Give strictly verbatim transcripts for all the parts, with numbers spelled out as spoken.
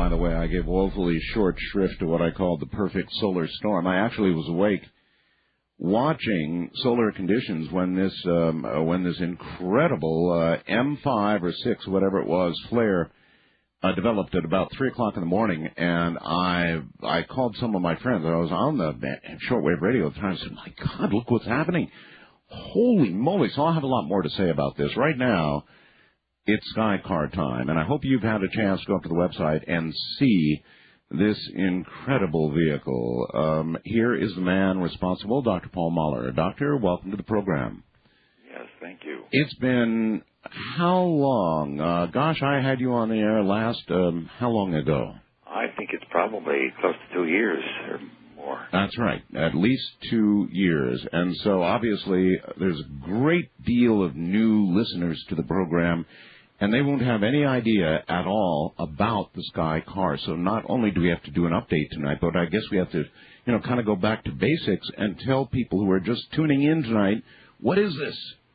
by the way, I gave woefully short shrift to what I called the perfect solar storm. I actually was awake watching solar conditions when this um, uh, when this incredible uh, M five or six, whatever it was, flare uh, developed at about three o'clock in the morning, and I I called some of my friends. I was on the shortwave radio at the time. I said, "My God, look what's happening! Holy moly!" So I'll have a lot more to say about this. Right now, it's Sky Car time, and I hope you've had a chance to go up to the website and see this incredible vehicle. Um, here is the man responsible, Doctor Paul Mahler. Doctor, welcome to the program. Yes, thank you. It's been how long? Uh, gosh, I had you on the air last, um, how long ago? I think it's probably close to two years or more. That's right, at least two years. And so obviously there's a great deal of new listeners to the program, and they won't have any idea at all about the Sky Car. So not only do we have to do an update tonight, but I guess we have to, you know, kind of go back to basics and tell people who are just tuning in tonight, what is this?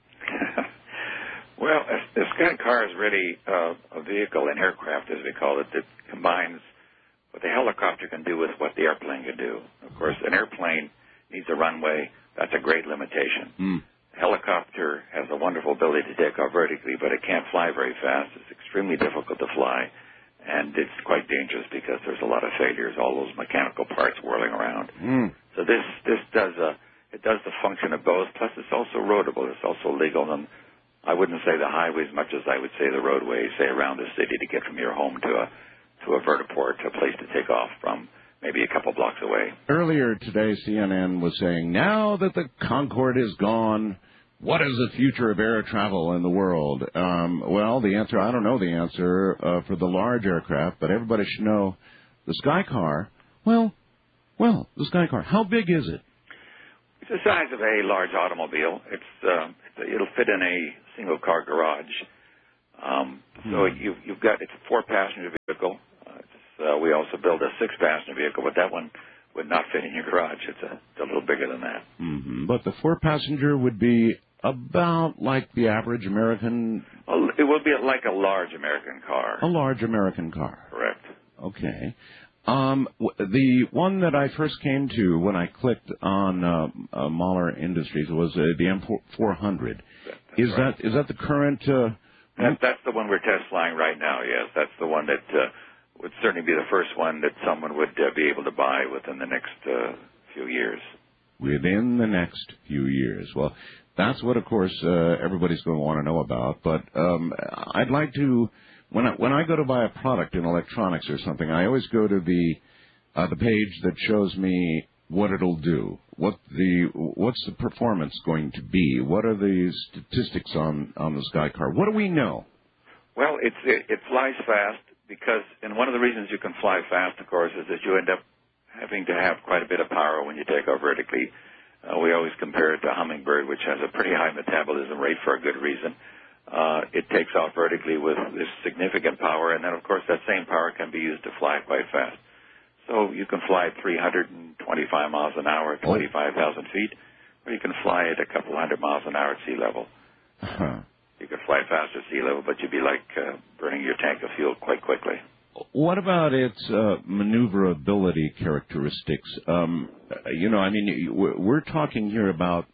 Well, the Sky Car is really uh, a vehicle, an aircraft as we call it, that combines what the helicopter can do with what the airplane can do. Of course, an airplane needs a runway. That's a great limitation. Mm. Helicopter has a wonderful ability to take off vertically, but it can't fly very fast. It's extremely difficult to fly, and it's quite dangerous because there's a lot of failures, all those mechanical parts whirling around. Mm. So this this does a it does the function of both. Plus, it's also roadable. It's also legal, and I wouldn't say the highway as much as I would say the roadways, say around the city to get from your home to a to a vertiport, to a place to take off from, maybe a couple blocks away. Earlier today, C N N was saying, now that the Concorde is gone, what is the future of air travel in the world? Um, well, the answer, I don't know the answer uh, for the large aircraft, but everybody should know the Sky Car, well, well, the Sky Car, how big is it? It's the size of a large automobile. It's uh, It'll fit in a single-car garage. Um, hmm. So you, you've got, it's a four-passenger vehicle. Uh, it's, uh, we also build a six-passenger vehicle, but that one would not fit in your garage. It's a, it's a little bigger than that. Mm-hmm. But the four-passenger would be about like the average American... Well, it will be like a large American car. A large American car. Correct. Okay. Um, the one that I first came to when I clicked on uh, uh, Mahler Industries was uh, the M four hundred. That, is right. that is that the current... Uh, that, that's the one we're test flying right now, yes. That's the one that... Uh, would certainly be the first one that someone would uh, be able to buy within the next uh, few years. Within the next few years. Well, that's what, of course, uh, everybody's going to want to know about. But um, I'd like to, when I, when I go to buy a product in electronics or something, I always go to the uh, the page that shows me what it'll do, what the what's the performance going to be, what are the statistics on, on the Sky Car. What do we know? Well, it's, it, it flies fast. Because, and one of the reasons you can fly fast, of course, is that you end up having to have quite a bit of power when you take off vertically. Uh, we always compare it to a hummingbird, which has a pretty high metabolism rate for a good reason. Uh, it takes off vertically with this significant power, and then, of course, that same power can be used to fly quite fast. So you can fly at three hundred twenty-five miles an hour at twenty-five thousand feet, or you can fly at a couple hundred miles an hour at sea level. Uh-huh. You could fly fast at sea level, but you'd be like uh, burning your tank of fuel quite quickly. What about its uh, maneuverability characteristics? Um, you know, I mean, we're talking here about,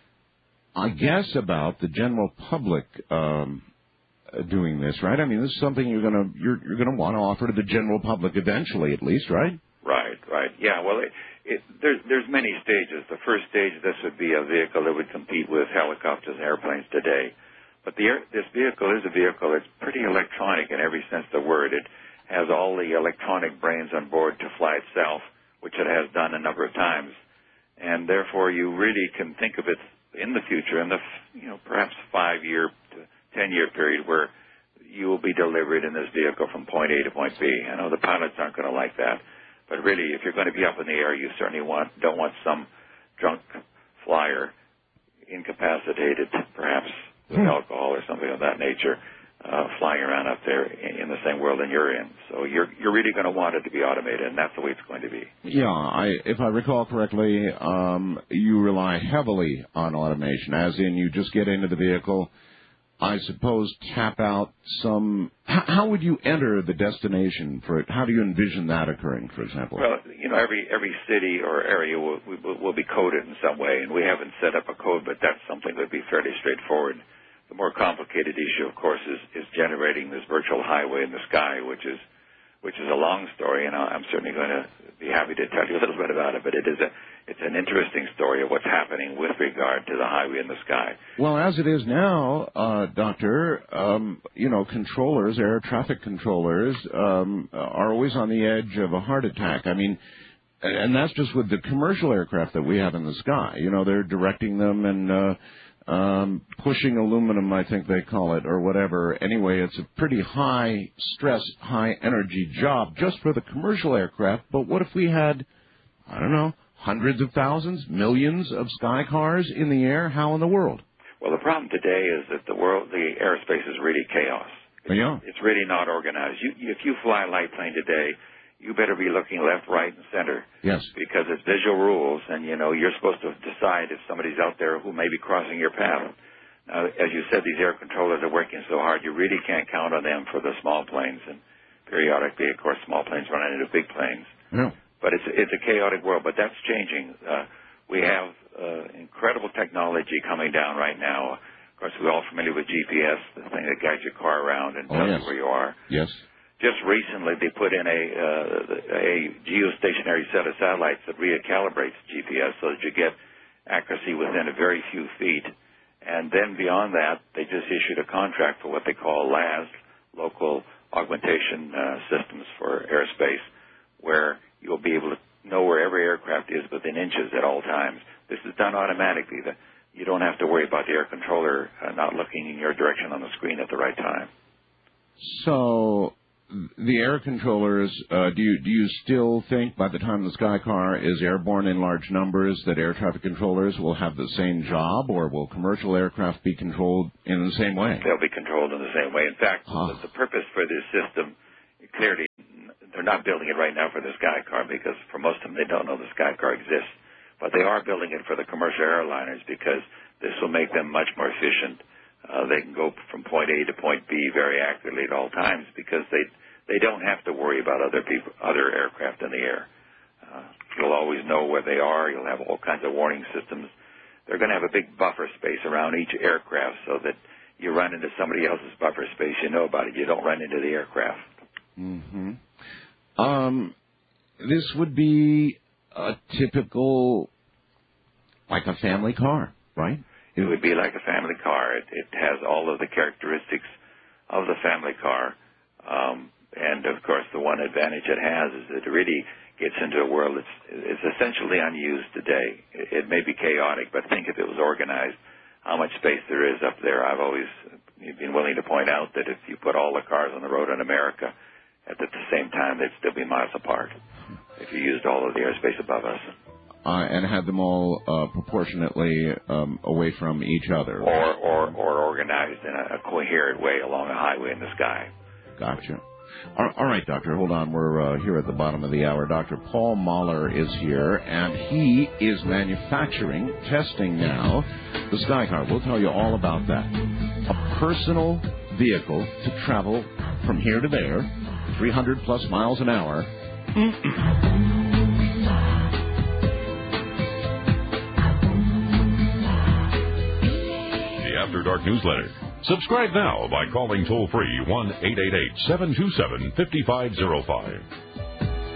I guess, about the general public um, doing this, right? I mean, this is something you're going to you're, you're going to want to offer to the general public eventually, at least, right? Right, right. Yeah. Well, it, it, there's there's many stages. The first stage, this would be a vehicle that would compete with helicopters and airplanes today. But the, this vehicle is a vehicle that's pretty electronic in every sense of the word. It has all the electronic brains on board to fly itself, which it has done a number of times. And therefore, you really can think of it in the future, in the, you know, perhaps five-year to ten-year period, where you will be delivered in this vehicle from point A to point B. I know the pilots aren't going to like that, but really, if you're going to be up in the air, you certainly want don't want some drunk flyer, incapacitated, perhaps, with alcohol or something of that nature, uh, flying around up there in, in the same world that you're in. So you're you're really going to want it to be automated, and that's the way it's going to be. Yeah, I, if I recall correctly, um, you rely heavily on automation, as in you just get into the vehicle, I suppose, tap out some... How, how would you enter the destination for it? How do you envision that occurring, for example? Well, you know, every every city or area will, will, will be coded in some way, and we haven't set up a code, but that's something that would be fairly straightforward. The more complicated issue, of course, is, is generating this virtual highway in the sky, which is which is a long story, and I'm certainly going to be happy to tell you a little bit about it, but it is a it's an interesting story of what's happening with regard to the highway in the sky. Well, as it is now, uh, Doctor, um, you know, controllers, air traffic controllers, um, are always on the edge of a heart attack. I mean, and that's just with the commercial aircraft that we have in the sky. You know, they're directing them and uh, um, pushing aluminum, I think they call it, or whatever. Anyway, it's a pretty high-stress, high-energy job just for the commercial aircraft. But what if we had, I don't know, hundreds of thousands, millions of sky cars in the air? How in the world? Well, the problem today is that the world, the airspace is really chaos. It's, yeah. it's really not organized. You, if you fly a light plane today, you better be looking left, right, and center. Yes. Because it's visual rules, and, you know, you're supposed to decide if somebody's out there who may be crossing your path. Now, as you said, these air controllers are working so hard, you really can't count on them for the small planes. And periodically, of course, small planes run into big planes. Yeah. But it's, it's a chaotic world, but that's changing. Uh, we have uh, incredible technology coming down right now. Of course, we're all familiar with G P S, the thing that guides your car around and oh, tells yes. you where you are. Yes. Just recently, they put in a uh, a geostationary set of satellites that recalibrates G P S so that you get accuracy within a very few feet. And then beyond that, they just issued a contract for what they call L A S, Local Augmentation uh, Systems for Airspace, where you'll be able to know where every aircraft is within inches at all times. This is done automatically. The, you don't have to worry about the air controller uh, not looking in your direction on the screen at the right time. So the air controllers, uh, do you do you still think by the time the Sky Car is airborne in large numbers that air traffic controllers will have the same job, or will commercial aircraft be controlled in the same way? They'll be controlled in the same way. In fact, huh. the, the purpose for this system, clearly, they're not building it right now for the Sky Car because for most of them they don't know the Sky Car exists. But they are building it for the commercial airliners because this will make them much more efficient. Uh, they can go from point A to point B very accurately at all times because they they don't have to worry about other people, other aircraft in the air. Uh, you'll always know where they are. You'll have all kinds of warning systems. They're going to have a big buffer space around each aircraft so that you run into somebody else's buffer space, you know about it. You don't run into the aircraft. Mm-hmm. Um, this would be a typical, like a family car, right? It would be like a family car. It, it has all of the characteristics of the family car. Um, and, of course, the one advantage it has is that it really gets into a world that's it's essentially unused today. It, it may be chaotic, but think if it was organized, how much space there is up there. I've always been willing to point out that if you put all the cars on the road in America at the same time, they'd still be miles apart if you used all of the airspace above us. Uh, and had them all uh, proportionately um, away from each other. Or, or, or organized in a, a coherent way along a highway in the sky. Gotcha. All, all right, Doctor, hold on. We're uh, here at the bottom of the hour. Doctor Paul Mahler is here, and he is manufacturing, testing now, the Sky Car. We'll tell you all about that. A personal vehicle to travel from here to there, three hundred plus miles an hour. The After Dark Newsletter. Subscribe now by calling toll-free one eight eight eight, seven two seven, five five zero five.